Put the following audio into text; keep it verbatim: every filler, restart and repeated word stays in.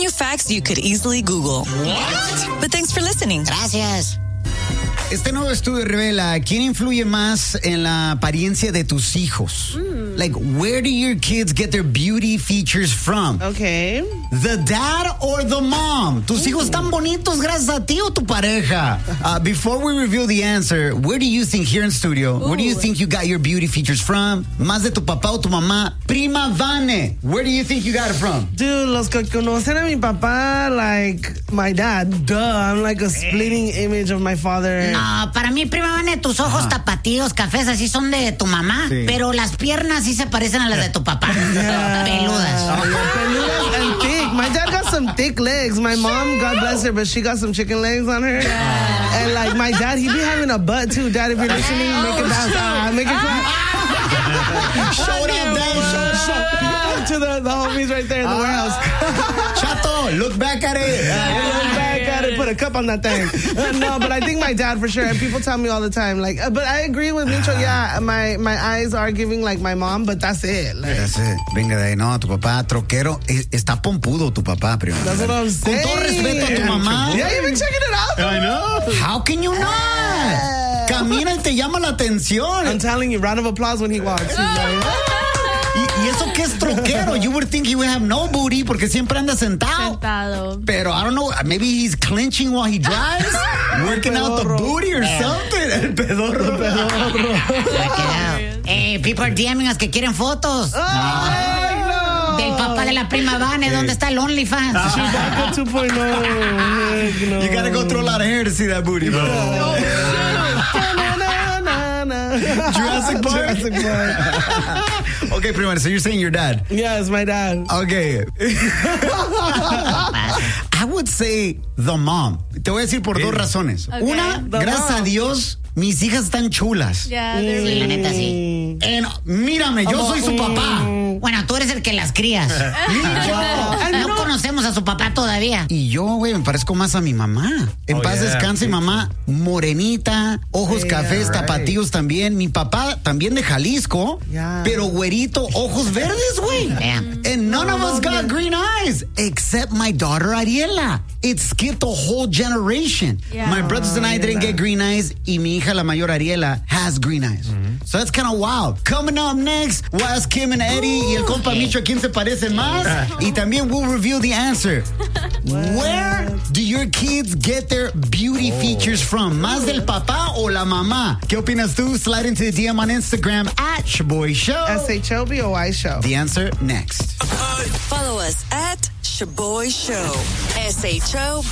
you facts you could easily Google. What? But thanks for listening. Gracias. Este nuevo estudio revela quién influye más en la apariencia de tus hijos. Mm. Like, where do your kids get their beauty features from? Okay. The dad or the mom? ¿Tus hijos están bonitos gracias a ti o tu pareja? Uh, before we reveal the answer, where do you think, here in studio, Ooh. where do you think you got your beauty features from? ¿Más de tu papá o tu mamá? Prima Vane, where do you think you got it from? Dude, los que conocen a mi papá, like my dad, duh, I'm like a splitting image of my father. No, para mí, prima Vane, tus ojos Ajá. tapatíos, cafés, así son de tu mamá, sí. pero las piernas sí se parecen a las de tu papá. Yeah. Peludas. Oh, yeah. Peludas and thick. My dad got some thick legs. My mom, God bless her, but she got some chicken legs on her. Yeah. And like my dad, he be having a butt too. Dad, if you're listening, oh, make it bounce. Uh, make it clap. Show it up, Dad. Show, show. To the, the homies right there in the uh, warehouse. Chato, look back at it. Uh, look back at it. Put a cup on that thing. Uh, no, but I think my dad for sure. And people tell me all the time, like, uh, but I agree with Micho. Yeah, my, my eyes are giving like my mom, but that's it. Like, that's it. Venga de ahí, no, tu papá troquero. Está pompudo tu papá, primo. That's what I'm saying. Con todo respeto a tu mamá. Yeah, you've been checking it out. I know. How can you not? Camina y te llama la atención. I'm telling you, round of applause when he walks. He's like, Y, y eso que es troquero. You would think he would have no booty porque siempre anda sentado. Sentado. Pero I don't know, maybe he's clenching while he drives, working out the booty or yeah. something. El pedorro. El pedorro. Eh, people are DMing us que quieren fotos. Oh, no. Del papá de la prima Vane, ¿dónde está el OnlyFans? Chewbacca two point oh. You gotta go through a lot of hair to see that booty, bro. No. Jurassic Park? Jurassic Park. Okay, prima, so you're saying your dad? Yeah, it's my dad. Okay. I would say the mom. Te voy a decir por dos razones. Okay. Una, The gracias mom. a Dios, mis hijas están chulas. Yeah, they're really La neta, sí. And, mírame, yo soy su papá. Bueno, tú eres el que las crías. No, no conocemos a su papá todavía. Y yo, güey, me parezco más a mi mamá. En oh, paz yeah, descanse, sí. mamá, morenita, ojos Yeah, cafés, right. tapatíos también. Mi papá también de Jalisco, Yeah. pero güerito, ojos verdes, güey. Damn. And none of us got yeah. green eyes, except my daughter Ariela. It skipped a whole generation. Yeah. My brothers and I didn't get green eyes, y mi hija, la mayor Ariela, has green eyes. Mm-hmm. So that's kind of wild. Coming up next, we'll ask Kim and Eddie y el compa Micho a quién se parece más. Y también we'll reveal the answer. Where do your kids get their beauty oh. features from? ¿Más del papá o la mamá? ¿Qué opinas tú? Slide into the D M on Instagram at Shaboy Show. S H O B O Y Show. The answer next. Follow us at Shaboy Show. S H O